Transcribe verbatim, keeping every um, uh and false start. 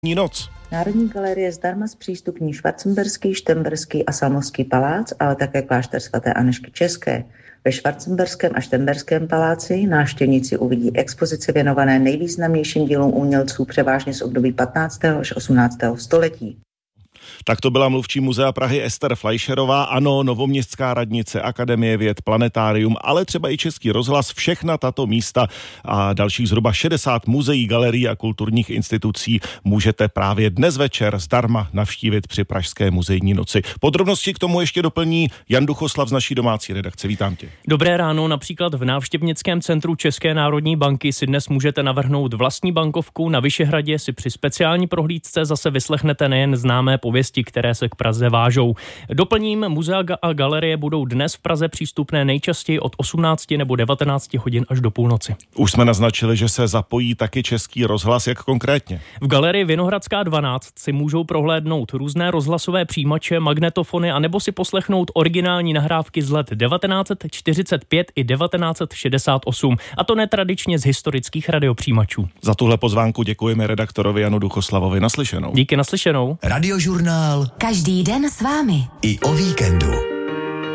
noc. Národní galerie zdarma zpřístupní Schwarzenberský, Šternberský a Salmovský palác, ale také klášter svaté Anežky České. Ve Schwarzenberském a Šternberském paláci návštěvníci uvidí expozice věnované nejvýznamnějším dílům umělců převážně z období patnáctého až osmnáctého století. Tak to byla mluvčí Muzea Prahy Ester Fleischerová. Ano, Novoměstská radnice, Akademie věd, Planetárium, ale třeba i Český rozhlas, všechna tato místa a dalších zhruba šedesát muzeí, galerií a kulturních institucí můžete právě dnes večer zdarma navštívit při Pražské muzejní noci. Podrobnosti k tomu ještě doplní Jan Duchoslav z naší domácí redakce. Vítám tě. Dobré ráno, například v návštěvnickém centru České národní banky si dnes můžete navrhnout vlastní bankovku. Na Vyšehradě si při speciální prohlídce zase vyslechnete nejen známé pověsti, které se k Praze vážou. Doplním, muzea a galerie budou dnes v Praze přístupné nejčastěji od osmnácti nebo devatenácti hodin až do půlnoci. Už jsme naznačili, že se zapojí taky Český rozhlas, jak konkrétně? V galerii Vinohradská dvanáct si můžou prohlédnout různé rozhlasové přijímače, magnetofony a nebo si poslechnout originální nahrávky z let devatenáct set čtyřicet pět i devatenáct set šedesát osm, a to netradičně z historických radiopřijímačů. Za tuhle pozvánku děkujeme redaktorovi Janu Duchoslavovi. Naslyšenou. Díky, naslyšenou. Radiožurnál. Každý den s vámi. I o víkendu.